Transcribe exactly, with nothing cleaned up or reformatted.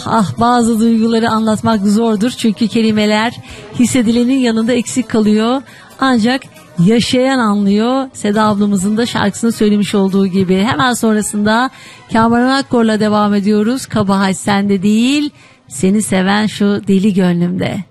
Ah, bazı duyguları anlatmak zordur çünkü kelimeler hissedilenin yanında eksik kalıyor. Ancak yaşayan anlıyor. Seda ablamızın da şarkısını söylemiş olduğu gibi. Hemen sonrasında Kamuran Akkor'la devam ediyoruz. Kabahat sende değil, seni seven şu deli gönlümde.